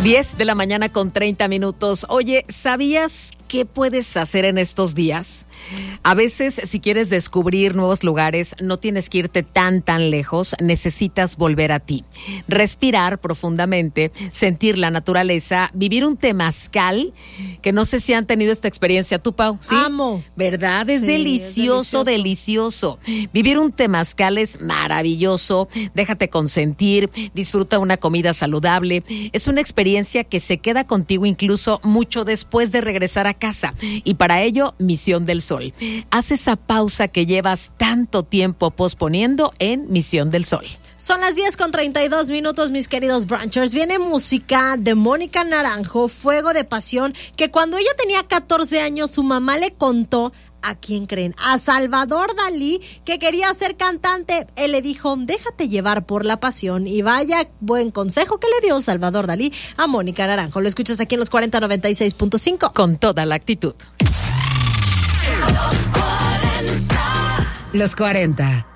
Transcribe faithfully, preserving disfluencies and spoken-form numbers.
diez de la mañana con treinta minutos. Oye, ¿sabías qué puedes hacer en estos días? A veces, si quieres descubrir nuevos lugares, no tienes que irte tan, tan lejos. Necesitas volver a ti. Respirar profundamente, sentir la naturaleza, vivir un temazcal, que no sé si han tenido esta experiencia. ¿Tú, Pau? ¿Sí? Amo. ¿Verdad? Es, sí, delicioso, es delicioso, delicioso. Vivir un temazcal es maravilloso. Déjate consentir, disfruta una comida saludable. Es una experiencia que se queda contigo incluso mucho después de regresar a casa. Y para ello, Misión del Sol. Haz esa pausa que llevas tanto tiempo posponiendo en Misión del Sol. Son las diez con treinta y dos minutos, mis queridos brunchers. Viene música de Mónica Naranjo, Fuego de Pasión, que cuando ella tenía catorce años, su mamá le contó, ¿a quién creen? A Salvador Dalí, que quería ser cantante. Él le dijo, déjate llevar por la pasión. Y vaya buen consejo que le dio Salvador Dalí a Mónica Naranjo. Lo escuchas aquí en los cuarenta noventa y seis punto cinco. Con toda la actitud. Los cuarenta.